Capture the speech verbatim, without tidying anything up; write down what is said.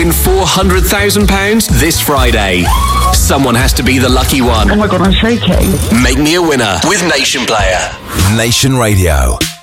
win four hundred thousand pounds this Friday. Someone has to be the lucky one. Oh my God, I'm shaking. Make me a winner with Nation Player. Nation Radio.